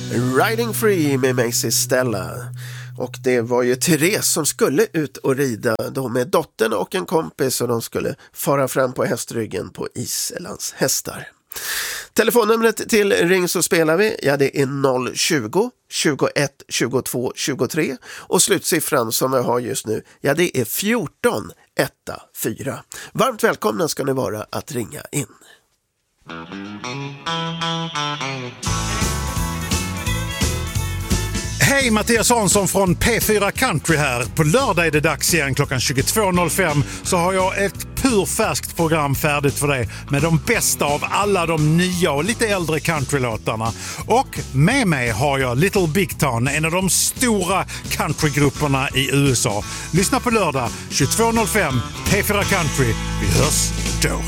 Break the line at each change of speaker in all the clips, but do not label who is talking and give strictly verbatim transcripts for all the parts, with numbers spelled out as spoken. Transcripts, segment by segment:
Riding Free med Macy Stella. Och det var ju Therese som skulle ut och rida då med dottern och en kompis, och de skulle fara fram på hästryggen på Iselands hästar. Telefonnumret till Ring så spelar vi, ja det är noll tjugo, tjugoett, tjugotvå, tjugotre, och slutsiffran som vi har just nu, ja det är fjorton ettiofyra. Varmt välkomna ska ni vara att ringa in.
Hej, Mattias Hansson från P fyra Country här. På lördag är det dags igen klockan tjugotvå noll fem, så har jag ett purfärskt program färdigt för dig med de bästa av alla de nya och lite äldre countrylåtarna. Och med mig har jag Little Big Town, en av de stora countrygrupperna i U S A. Lyssna på lördag tjugotvå noll fem, P fyra Country. Vi hörs då.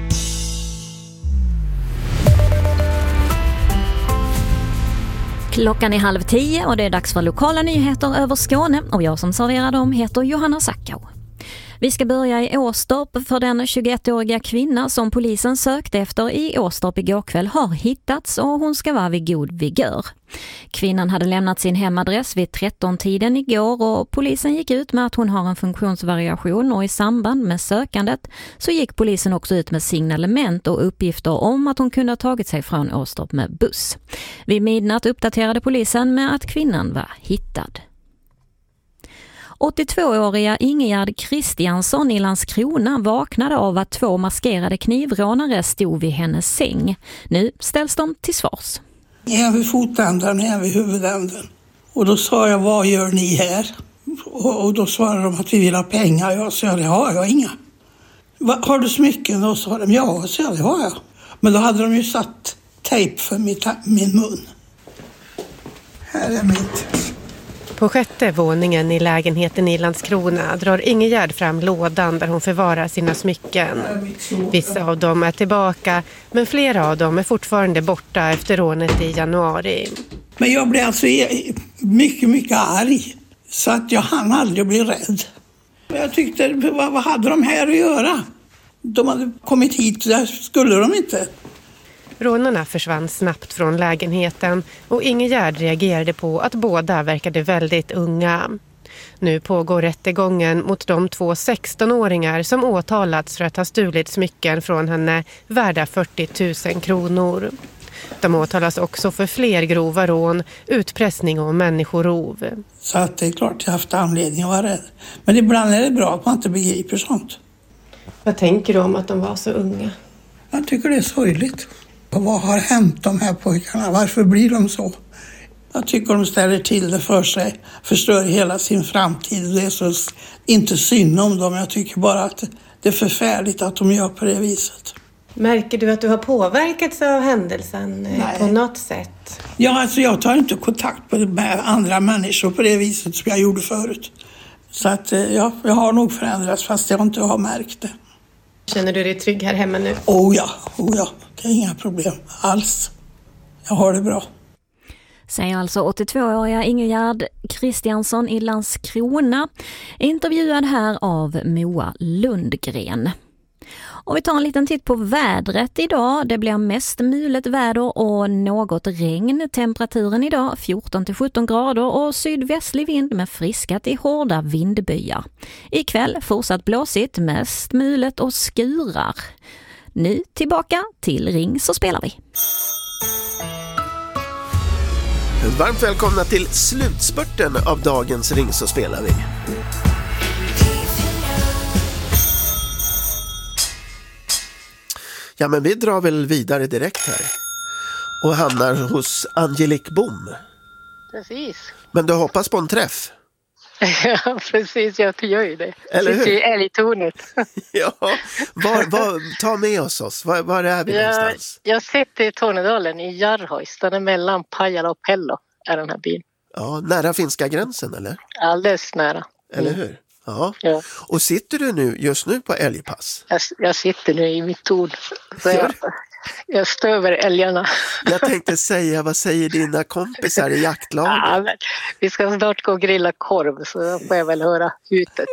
Klockan är halv tio och det är dags för lokala nyheter över Skåne, och jag som serverar dem heter Johanna Sackau. Vi ska börja i Åstorp, för den tjugoettåriga kvinna som polisen sökte efter i Åstorp igår kväll har hittats, och hon ska vara vid god vigör. Kvinnan hade lämnat sin hemadress vid tretton-tiden igår, och polisen gick ut med att hon har en funktionsvariation, och i samband med sökandet så gick polisen också ut med signalement och uppgifter om att hon kunde ha tagit sig från Åstorp med buss. Vid midnatt uppdaterade polisen med att kvinnan var hittad. åttiotvååriga Ingegärd Kristiansson i Landskrona vaknade av att två maskerade knivrånare stod vid hennes säng. Nu ställs de till svars.
Jag är vid fotändan, jag är vid huvudänden. Och då sa jag, vad gör ni här? Och, och då svarade de att vi vill ha pengar. Jag sa, det har jag inga. Va, har du smycken? Då sa de, ja, så det har jag. Men då hade de ju satt tejp för mitt, min mun. Här är mitt.
På sjätte våningen i lägenheten i Landskrona drar Ingegärd fram lådan där hon förvarar sina smycken. Vissa av dem är tillbaka, men flera av dem är fortfarande borta efter rånet i januari.
Men jag blev alltså mycket, mycket arg. Så att jag hann aldrig bli rädd. Jag tyckte, vad, vad hade de här att göra? De hade kommit hit, där skulle de inte.
Rånarna försvann snabbt från lägenheten, och Ingegärd reagerade på att båda verkade väldigt unga. Nu pågår rättegången mot de två sextonåringar som åtalats för att ha stulit smycken från henne värda fyrtio tusen kronor. De åtalas också för fler grova rån, utpressning och människorov.
Så att det är klart jag har haft anledning att vara rädd. Men ibland är det bra att man inte begriper sånt.
Vad tänker du om att de var så unga?
Jag tycker det är sorgligt. Och vad har hänt de här pojkarna? Varför blir de så? Jag tycker de ställer till det för sig. Förstör hela sin framtid. Det är så inte synd om dem. Jag tycker bara att det är förfärligt att de gör på det viset.
Märker du att du har påverkats av händelsen? Nej. På något sätt?
Ja, alltså jag tar inte kontakt med andra människor på det viset som jag gjorde förut. Så att ja, jag har nog förändrats fast jag inte har märkt det.
Känner du dig trygg här hemma nu?
Oh ja, oh ja. Det är inga problem alls. Jag har det bra.
Säger alltså åttiotvååriga Ingegärd Kristiansson i Landskrona, intervjuad här av Moa Lundgren. Och vi tar en liten titt på vädret idag. Det blir mest mulet väder och något regn. Temperaturen idag fjorton till sjutton grader och sydvästlig vind med friska till hårda vindbyar. Ikväll fortsatt blåsigt, mest mulet och skurar. Nu tillbaka till Ring så spelar vi.
Varmt välkomna till slutspurten av dagens Ring så spelar vi. Ja, men vi drar väl vidare direkt här och hamnar hos Angelique Bom.
Precis.
Men du hoppas på en träff?
Ja, precis. Jag gör ju det.
Eller hur?
Sitter i älgtornet.
Ja, var, var, ta med oss oss. Var, var är vi
jag,
någonstans?
Jag sitter i Tornedalen i Jarrhojs. Den är mellan Pajala och Pello är den här byn.
Ja, nära finska gränsen eller?
Alldeles nära.
Eller
mm.
hur? Ja.
ja.
Och sitter du nu just nu på älgpass?
Jag, jag sitter nu i mitt torn. Så jag, jag stöver älgarna.
Jag tänkte säga, vad säger dina kompisar i jaktlaget?
Ja, men vi ska snart gå och grilla korv, så då får jag väl höra hutet.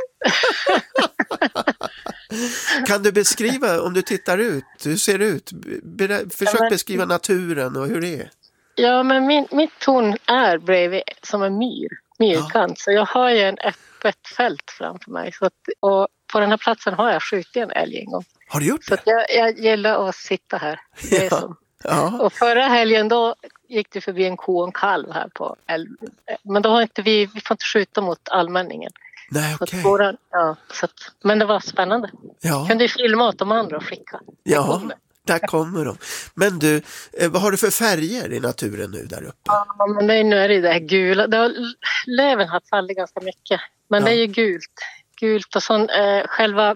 Kan du beskriva, om du tittar ut, hur ser det ut? Ber- försök ja, men, beskriva naturen och hur det är.
Ja, men min, mitt torn är bredvid som en myr, myrkant. Ja. Så jag har ju en öppet fält framför mig. Så att, och på den här platsen har jag skjutit en älg en gång.
Har du gjort
så
det?
Så jag, jag gillar att sitta här. Det är
ja.
som.
Ja.
Och förra helgen då gick det förbi en ko och en kalv här på älv. Men då har inte vi, vi får inte skjuta mot allmänningen.
Nej, okej. Okay.
Våra, ja, så att, men det var spännande.
Ja.
Kunde ju filma åt de andra och skicka.
Ja, kommer. Där kommer de. Men du, vad har du för färger i naturen nu där uppe?
Ja, men det är, nu är det det här gula. Det har, löven har fallit ganska mycket. Men ja. Det är ju gult. Gult och sån, eh, själva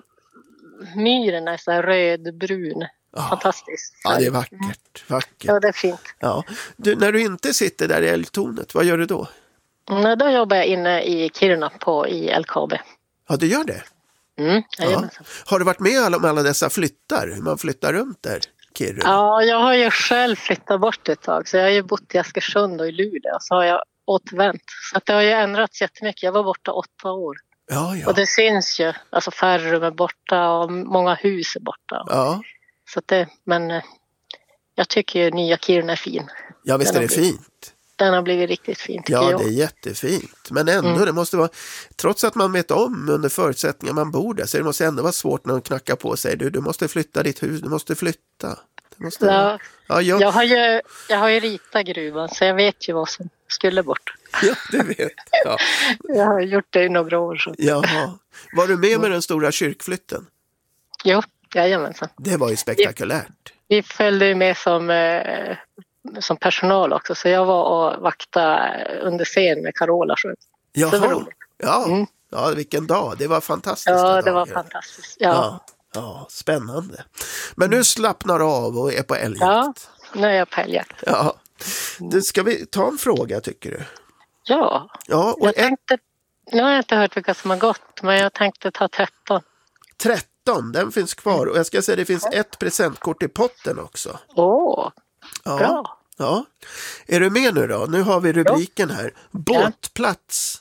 myren är så här röd-brun. Ja. Fantastiskt.
Ja, det är vackert. vackert.
Ja, det är fint.
Ja. Du, när du inte sitter där i älgtornet, vad gör du då?
Nej, då jobbar jag inne i Kiruna på i L K A B.
Ja, du gör det?
Mm,
ja. Har du varit med om alla dessa flyttar? Hur man flyttar runt där, Kiruna?
Ja, jag har ju själv flyttat bort ett tag. Så jag har ju bott i Askersund och i Luleå. Så har jag återvänt. Så att det har ju ändrats jättemycket. Jag var borta åtta år.
Ja, ja.
Och det syns ju. Alltså färre rum är borta och många hus är borta.
Ja.
Så att det, men jag tycker ju nya Kiruna är fin.
Ja, visst är det
blivit,
fint.
Den har blivit riktigt fin, tycker
ja,
jag.
Det är jättefint. Men ändå, mm. det måste vara, trots att man vet om under förutsättningar man bor där, så det måste ändå vara svårt när de knackar på och säger, du, du måste flytta ditt hus, du måste flytta. Det måste
ja,
ja, jag...
Jag, har ju, jag har ju ritat gruvan, så jag vet ju vad som skulle bort.
Ja, det vet jag.
Jag har gjort det i några år. Så.
Jaha. Var du med med den stora kyrkflytten?
Jo, jajamensan.
Det var ju spektakulärt.
Vi, vi följde med som, eh, som personal också, så jag var och vaktade under scen med Carola. Så
Jaha.
Det var roligt.
Ja.
Mm.
ja, vilken dag. Det var fantastiskt.
Ja, det var fantastiskt. Ja.
Ja. Ja, spännande. Men nu slappnar du av och är på älgjakt.
Ja, nu är jag på älgjakt.
Ja. Du, ska vi ta en fråga, tycker du?
Ja,
ja och
jag tänkte, nu har jag inte hört vilka som har gått, men jag tänkte ta tretton.
tretton, den finns kvar. Och jag ska säga, det finns ett presentkort i potten också.
Åh,
ja.
bra.
Ja. Är du med nu då? Nu har vi rubriken här. Båtplats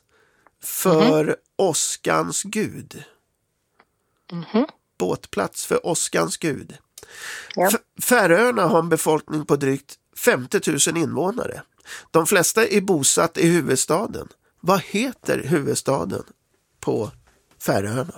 för mm-hmm. Oskans gud.
Mhm.
Båtplats för Oskans gud.
Ja.
F- Färöarna har en befolkning på drygt femtio tusen invånare. De flesta är bosatt i huvudstaden. Vad heter huvudstaden på Färöarna?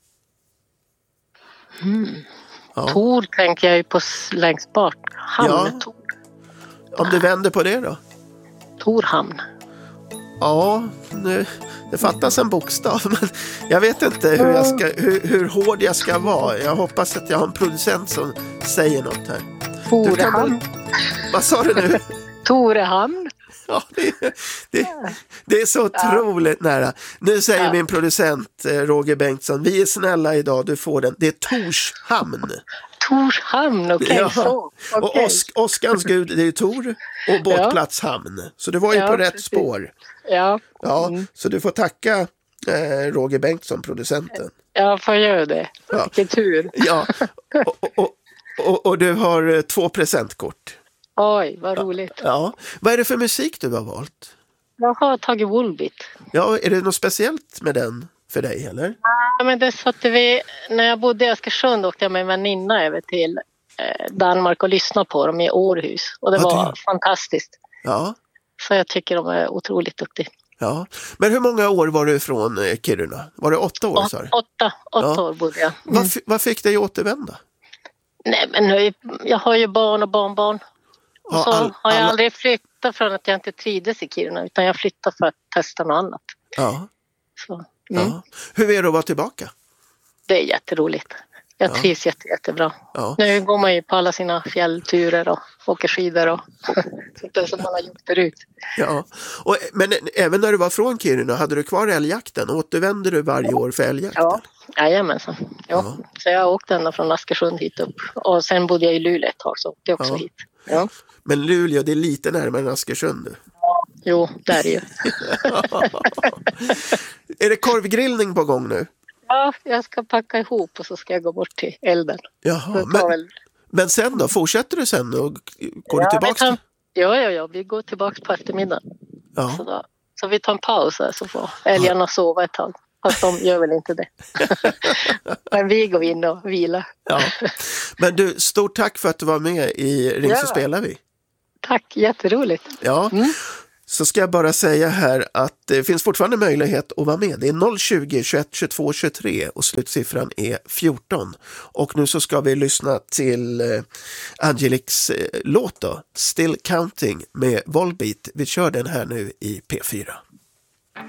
Mm.
Ja.
Tor tänker jag ju på längst bort. Hamn,
ja.
Tor.
Om du vänder på det då?
Torhamn.
Ja, nu, det fattas en bokstav, men jag vet inte hur, jag ska, hur, hur hård jag ska vara. Jag hoppas att jag har en producent som säger något här.
Torehamn.
Vad sa du nu?
Torehamn.
Ja, det, det, det är så otroligt ja. nära. Nu säger ja. min producent Roger Bengtsson, vi är snälla idag, du får den. Det är Torshamn.
Torshamn, okej. Okay,
ja.
så. Okay.
Och Osk, Oskans gud, det är Tor och båtplats ja. hamn. Så du var ju ja, på rätt precis. spår.
Ja.
Ja,
mm.
så du får tacka eh, Roger Bengtsson, producenten.
Jag får göra det. Ja. Vilken tur.
Ja, och, och, och, och du har två presentkort.
Oj, vad roligt.
Ja. ja. Vad är det för musik du har valt?
Jag har tagit Volbeat.
Ja, är det något speciellt med den för dig, eller?
Ja, men det så att vi, när jag bodde i Askersund åkte jag med en väninna över till eh, Danmark och lyssnade på dem i Århus. Och det ja, var det... fantastiskt.
Ja.
Så jag tycker de är otroligt duktiga.
Ja, men hur många år var du ifrån eh, Kiruna? Var det åtta år?
Å, åtta, åtta ja. år bodde jag.
Mm. Vad, f- vad fick dig återvända?
Nej, men jag har ju barn och barnbarn. Och ja, så all, har jag alla... aldrig flyttat från att jag inte trivdes i Kiruna, utan jag flyttade för att testa något annat.
Ja.
Så, mm.
ja. Hur är det att vara tillbaka?
Det är jätteroligt. Jag ja. trivs jätte, jättebra. Ja. Nu går man ju på alla sina fjällturer och åker skidor och sånt som man har gjort förut.
Ja, och, men även när du var från Kiruna, hade du kvar älgjakten? Återvände du varje år för älgjakten?
Ja, jajamensan. Ja. Ja. Så jag åkte ända från Askersund hit upp. Och sen bodde jag i Luleå ett tag, så åkte jag också ja. hit. Ja.
Men Luleå, det är lite närmare än Askersund.
Ja, jo, där är ju.
Är det korvgrillning på gång nu?
Ja, jag ska packa ihop och så ska jag gå bort till elden.
Jaha, men, väl... men sen då? Fortsätter du sen och går
ja,
du tillbaka?
Tar... Ja, ja, ja, vi går tillbaka på eftermiddagen.
Ja.
Så, då... så vi tar en paus här så får älgarna ja. sova ett tag. Fast de gör väl inte det. Men vi går in och vilar.
Ja. Men du, stort tack för att du var med i Ring så spelar vi.
Tack, jätteroligt.
Ja, mm. Så ska jag bara säga här att det finns fortfarande möjlighet att vara med. Det är noll tjugo, tjugoett, tjugotvå, tjugotre och slutsiffran är fjorton. Och nu så ska vi lyssna till eh, Angeliques eh, låt då, Still Counting med Volbeat. Vi kör den här nu i P fyra.